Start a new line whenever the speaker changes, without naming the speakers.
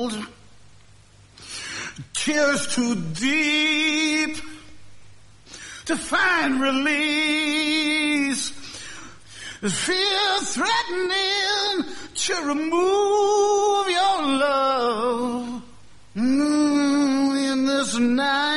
Tears too deep to find release. Fear threatening to remove your love. In this night